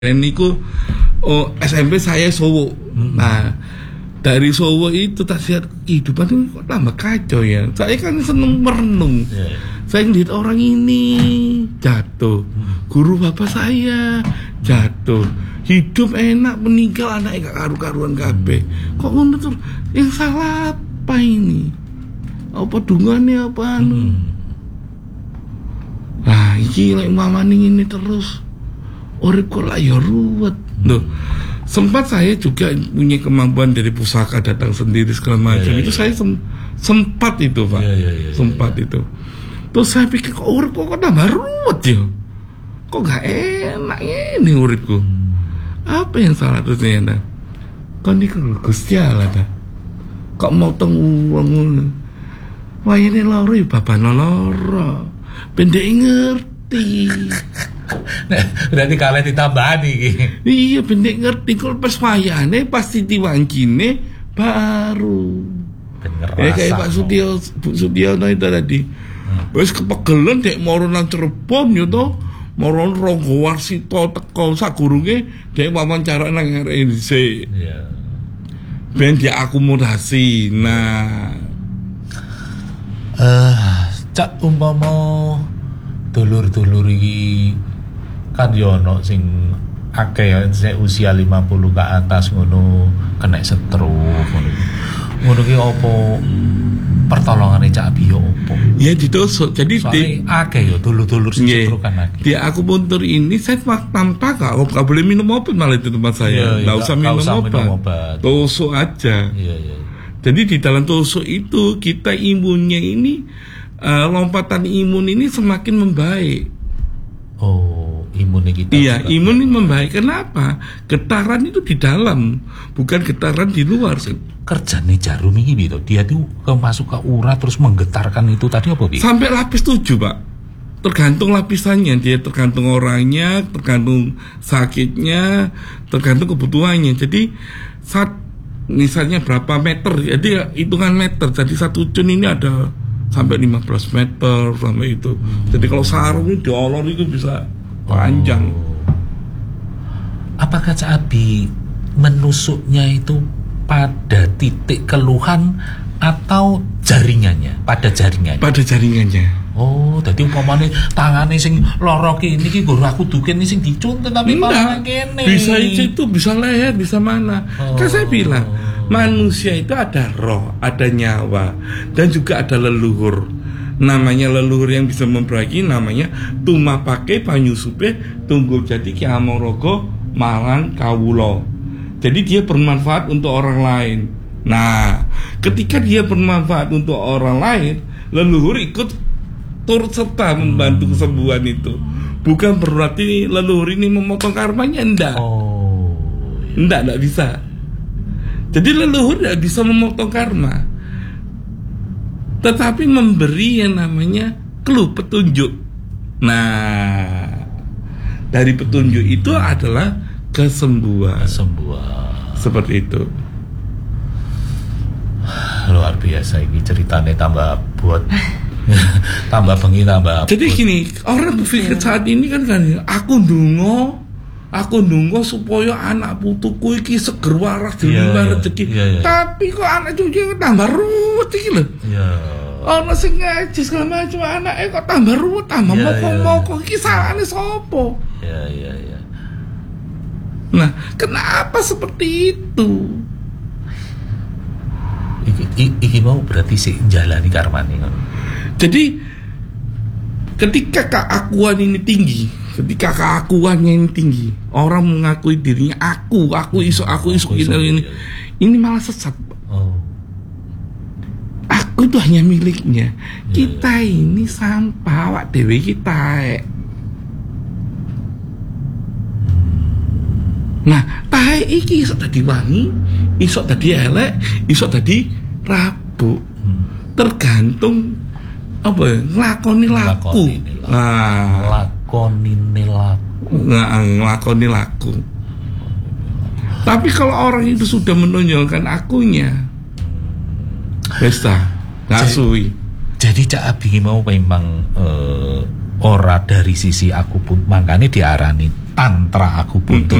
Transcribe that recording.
niku SMP saya Sowo. Nah, dari Sowo itu tak lihat kehidupan ini kok tambah kacau ya. Saya kan seneng merenung. Saya ngeliat orang ini jatuh, guru bapak saya jatuh, hidup enak, meninggal anaknya gak karu-karuan kabeh. Kok ngono terus? Yang salah apa ini? Apa dungane apa anu? Nah, iki lek mamane ini terus urip kok lah ya ruwet. Loh, sempat saya juga punya kemampuan dari pusaka datang sendiri segala macam. Itu saya sempat itu, Pak. Sempat itu. Terus saya pikir kok urip kok tambah ruwet ya. Kok gak enak ini uripku. Apa yang salah terus ternyata? Kok ini Gusti Allah ta? Kok mau uang ngono. Wah ini loro ya babana loro. Pendek ngerti. Nah, berarti kalian ditambahan iki. Iya, pendek ngerti kalau pas wayane pasti diwangkine baru. Kayak Pak Bu Sutiono itu tadi. Wis kepegelan dek moro nang Cirebon yo to. Moro Ronggo Warsito teko sagurunge dek wawancara nang RNC. Iya. Ben diakomodasi. Nah, cak umpama dulur-dulur iki kan yo ono sing akeh ya usia 50 ke atas ngono kena stroke ngono ki opo pertolongane Cak Abi opo ya ditusuk. Jadi akeh yo dulur-dulur sing stroke kan akeh. Di akupuntur ini saya tanpa gak boleh minum obat malah itu tempat saya. Enggak usah minum obat. Tusuk aja. Iya. Jadi di dalam tusuk itu kita imunnya ini lompatan imun ini semakin membaik. Oh, imun kita. Iya, imun ini membaik. Kenapa? Getaran itu di dalam, bukan getaran di luar. Kerjanya jarum ini gitu. Dia tuh masuk ke urat terus menggetarkan itu tadi apa, Bi? Sampai lapis 7, Pak. Tergantung lapisannya, dia tergantung orangnya, tergantung sakitnya, tergantung kebutuhannya. Jadi saat misalnya berapa meter, jadi hitungan meter. Jadi satu cun ini ada sampai 15 meter sampai itu. Jadi kalau sarung ini diolor itu bisa panjang. Apakah Cak Abi menusuknya itu pada titik keluhan atau jaringannya? Pada jaringannya. Pada jaringannya. Oh, jadi umpamane tangane sing lara kene iki guru aku duken sing dicuntet tapi malah kene. Bisa itu, bisa leher, bisa mana. Kan saya bilang manusia itu ada roh, ada nyawa, dan juga ada leluhur. Namanya leluhur yang bisa memperbaiki namanya tumapake panyusupe tunggu jadi ki amorogo marang kawulo. Jadi dia bermanfaat untuk orang lain. Nah, ketika dia bermanfaat untuk orang lain, leluhur ikut turut serta membantu kesembuhan itu. Bukan berarti leluhur ini memotong karmanya, enggak. Enggak bisa. Jadi leluhur tidak bisa memotong karma, tetapi memberi yang namanya clue, petunjuk. Nah, dari petunjuk itu adalah kesembuhan. Seperti itu. Luar biasa ini ceritanya tambah buat tambah bengi tambah. Jadi gini, orang berpikir saat ini kan aku ndonga supaya anak putuku iki seger waras diluar rezeki. Tapi kok anak cucu tambah ruwet iki lho. Ana sing ngaji segala macam anake kok tambah ruwet, tambah moko-moko iki salahane sapa? Iya. Nah, kenapa seperti itu? Iki mau berarti sih jalani karmane ngono. Jadi ketika keakuan ini tinggi, ketika keakuannya ini tinggi, orang mengakui dirinya aku iso ini malah sesat. Aku itu hanya miliknya. Kita ini sampah, awak dewe kita. Nah, tae iki iso dadi wangi, iso dadi elek, iso dadi rabuk. Tergantung apa ya? Nglakoni laku. Nglakoni laku. Tapi kalau orang itu sudah menonjolkan akunya, wis ta, nggak suwi. Jadi Cak Abi mau memang ora dari sisi aku pun, makanya diarani tantra aku butuh